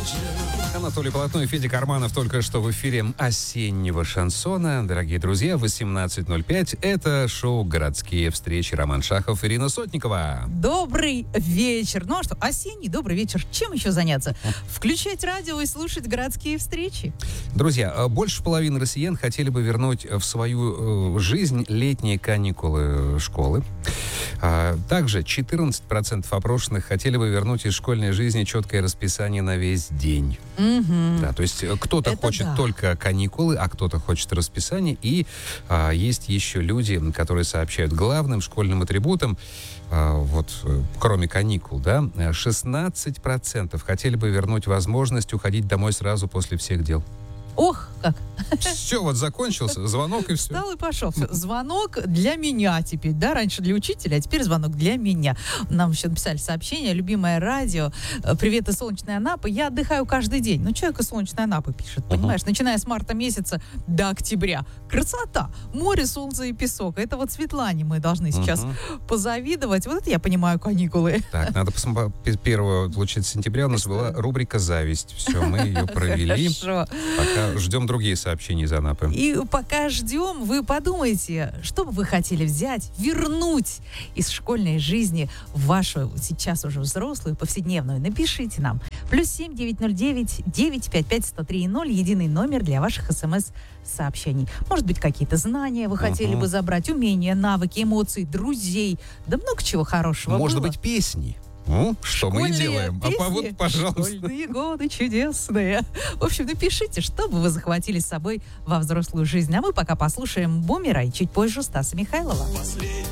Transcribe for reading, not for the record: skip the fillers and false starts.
Анатолий Полотно и Федя Карманов только что в эфире осеннего шансона. Дорогие друзья, 18:05. Это шоу «Городские встречи». Роман Шахов, Ирина Сотникова. Добрый вечер. Ну а что, осенний добрый вечер. Чем еще заняться? Включать радио и слушать «Городские встречи». Друзья, больше половины россиян хотели бы вернуть в свою жизнь летние каникулы школы. Также 14% опрошенных хотели бы вернуть из школьной жизни четкое расписание на весь день. Да, то есть кто-то хочет только каникулы, а кто-то хочет расписание. И есть еще люди, которые сообщают главным школьным атрибутом, кроме каникул, 16% хотели бы вернуть возможность уходить домой сразу после всех дел. Ох, как. Все, закончился, звонок и все. Встал и пошел. Все. Звонок для меня теперь, раньше для учителя, а теперь звонок для меня. Нам еще написали сообщение, любимое радио, привет из солнечной Анапы, я отдыхаю каждый день. Человек из солнечной Анапы пишет, понимаешь, начиная с марта месяца до октября. Красота, море, солнце и песок. Это Светлане мы должны сейчас позавидовать. Вот это я понимаю каникулы. Так, надо посмотреть, 1 сентября у нас была рубрика «Зависть». Все, мы ее провели. Хорошо. Пока ждем другие сообщения из Анапы. И пока ждем, вы подумайте, что бы вы хотели взять, вернуть из школьной жизни в вашу сейчас уже взрослую, повседневную. Напишите нам. +7 909 955 103 0. Единый номер для ваших СМС-сообщений. Может быть, какие-то знания вы хотели бы забрать, умения, навыки, эмоции, друзей. Да много чего хорошего Может было. быть, песни. Что Школьные мы и делаем. песни, Пожалуйста. Школьные годы чудесные. В общем, напишите, что бы вы захватили с собой во взрослую жизнь. А мы пока послушаем Бумера и чуть позже Стаса Михайлова.